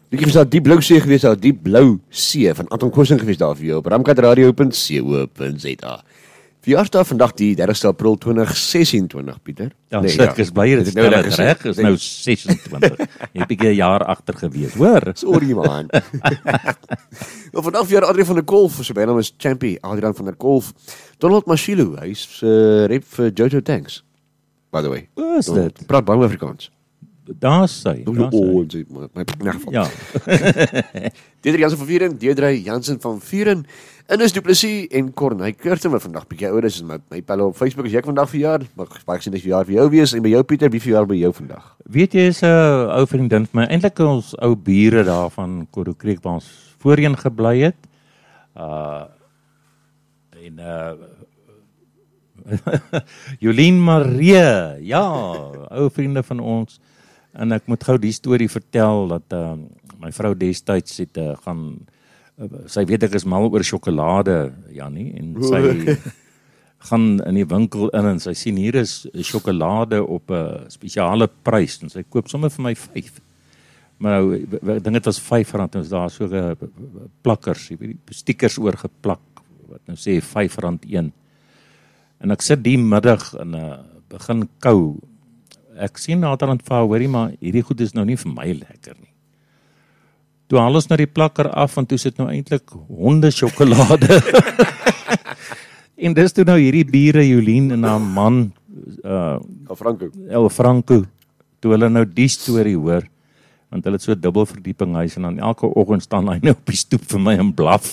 Dit was daar Diep Blou See geweest, daar Diep Blou See van Anton Kossing geweest daar vir jou op ramkatradio.co.za. Verjaarsdag vandag die 30 April 2026, Pieter. Ja, ek is bly dit stel het reg, is nou 26. Jy het 'n jaar agter gewees, hoor? Sorry man. Nou, vandag verjaar Adrian van der Kolf, sy bynaam is Champy, Adrian van der Kolf. Donald Mashilo, hy's rep vir Jojo Tanks, by the way. Wat is dit? Praat baie Afrikaans. Daar's sy. My geval. Ja. Deirdre Jansen van Vuren, Deirdre Jansen van Vuren, Ines Du Plessis en Corneille Curtin, wat vandag bietjie ouer is, my pelle op Facebook, as jy vandag verjaar, mag baie gesien as verjaar vir jou wees, en by jou Pieter, wie verjaar by jou vandag? Weet jy, is 'n ou vriendin van my, eintlik ons ou bure daar van Korro Creek waar ons voorheen gebly het. Jolien Marie, ja, ou vriende van ons. En ek moet gou die storie vertel dat my vrou destyds het sy weet ek is mal oor sjokolade, Jannie, en sy gaan in die winkel in en sy sien hier is sjokolade op 'n spesiale prys en sy koop sommer vir my 5. Maar nou, ek dink dit was R5 en daar so plakkers, jy weet die stickers oorgeplak wat nou sê R5 En ek sit die middag en begin kou. Ek sien naderhand vir haar, hoorie, maar hierdie goed is nou nie vir my lekker nie. Toe haal ons nou die plakker af, en toe sit nou eintlik honde sjokolade. En dis toe nou hierdie bure, Jolien en haar man, El Franco, toe hulle nou die storie hoor, want hulle het so dubbelverdieping huis, en dan elke oggend staan hy nou op die stoep vir my en blaf.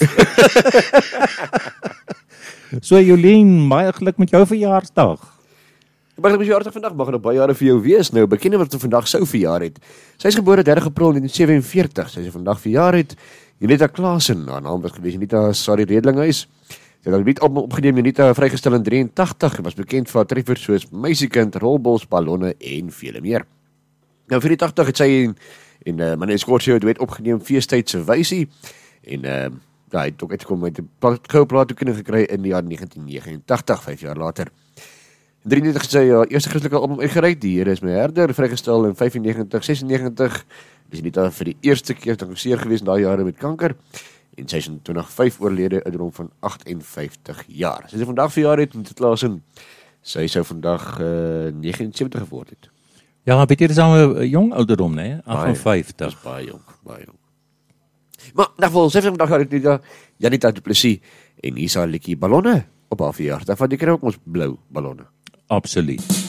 So Jolien, baie geluk met jou verjaarsdag. Baie geluk met jou verjaarsdag vandag, mag nog baie jare vir jou wees. Nou, bekende wat vandag sou verjaar het. Sy is gebore 30 April 1947, sy is vandag verjaar het. Janita Klaasen, haar naam was gewees, Janita Sari Redlinghuis. Sy het al bied opgeneem, Janita vrygestel in 83, en was bekend vir haar treffers soos Meisiekind, Rolbos, Ballonne en vele meer. Nou, 84 het sy en Manny Scorsese duet opgeneem, Feestydse Wysie, en hy het ook uitgekom met 'n goue plaattoekenning gekry in die jaar 1989, 5 jaar later. In 93 het sy haar eerste Christelike album uitgereik, Die Here is my herder, vrygestel in 95, 96, dis nie daar vir die eerste keer gediagnoseer gewees in daai jare met kanker, en sy is in 2005 oorlede ouderdom van 58 jaar. Sy is vandag verjaar het, met Klaasen, sy sou vandag 79 geword het. Ja, weet jy, dis al 'n jong ouderdom, né? 58. Dis baie jong, baie jong. Maar, in geval, sy vandag het Janita Du Plessis, en hier is haar liedjie Ballonne op haar verjaardag, want jy kry ook ons blou ballonne. Absoluut.